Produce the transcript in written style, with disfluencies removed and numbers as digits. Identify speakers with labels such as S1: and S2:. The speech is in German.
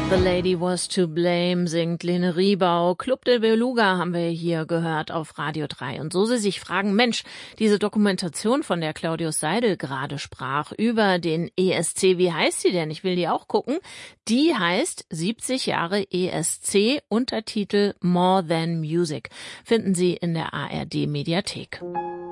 S1: The Lady Was to Blame, singt Lene Riebau. Club de Beluga haben wir hier gehört auf Radio 3. Und so Sie sich fragen, Mensch, diese Dokumentation, von der Claudius Seidel gerade sprach, über den ESC, wie heißt sie denn? Ich will die auch gucken. Die heißt 70 Jahre ESC, Untertitel More Than Music. Finden Sie in der ARD Mediathek.